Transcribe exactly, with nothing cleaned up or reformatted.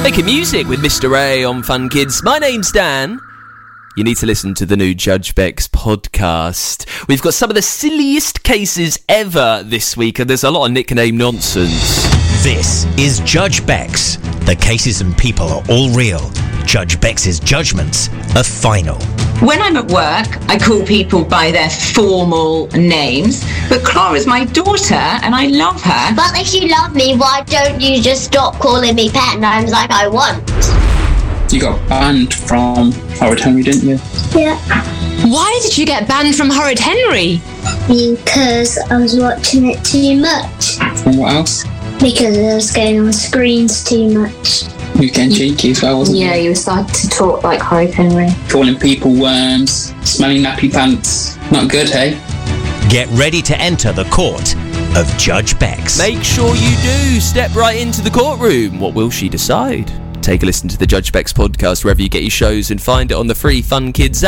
Making music with Mister Ray on Fun Kids. My name's Dan. You need to listen to the new Judge Bex podcast. We've got some of the silliest cases ever this week, and there's a lot of nickname nonsense. This is Judge Bex. The cases and people are all real. Judge Bex's judgments are final. When I'm at work, I call people by their formal names, but Clara's my daughter and I love her. But if you love me, why don't you just stop calling me pet names like I want? You got banned from Horrid Henry, didn't you? Yeah. Why did you get banned from Horrid Henry? Because I was watching it too much. And what else? Because I was going on screens too much. You were getting cheeky as well, wasn't Yeah, you? you started to talk like Horrid Henry. Calling people worms, smelling nappy pants. Not good, hey? Get ready to enter the court of Judge Bex. Make sure you do step right into the courtroom. What will she decide? Take a listen to the Judge Bex podcast wherever you get your shows and find it on the free Fun Kids app.